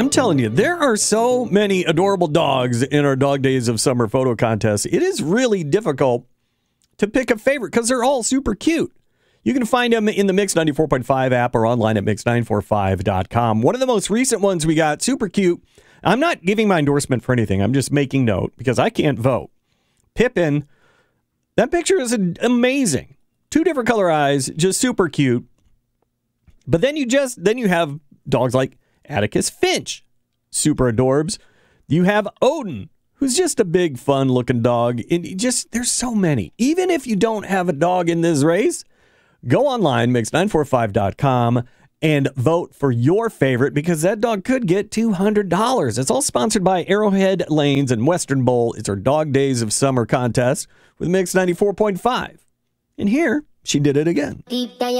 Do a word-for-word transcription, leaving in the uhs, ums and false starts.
I'm telling you, there are so many adorable dogs in our Dog Days of Summer photo contest. It is really difficult to pick a favorite because they're all super cute. You can find them in the Mix ninety-four point five app or online at mix nine four five dot com. One of the most recent ones we got, super cute. I'm not giving my endorsement for anything. I'm just making note because I can't vote. Pippin, that picture is amazing. Two different color eyes, just super cute. But then you just, then you have dogs like Atticus Finch, super adorbs. You have Odin, who's just a big, fun-looking dog. And you just, there's so many. Even if you don't have a dog in this race, go online, mix nine four five dot com, and vote for your favorite because that dog could get two hundred dollars. It's all sponsored by Arrowhead Lanes and Western Bowl. It's our Dog Days of Summer contest with Mix ninety-four point five. And here, she did it again.